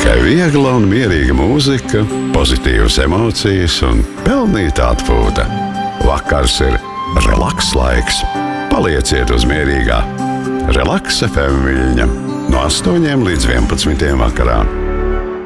Viegla un mierīga mūzika, pozitīvas emocijas un pelnīta atpūta. Vakars ir relaks laiks. Palieciet uz mierīgā Relaks FM viļņa no 8 līdz 11 vakarā.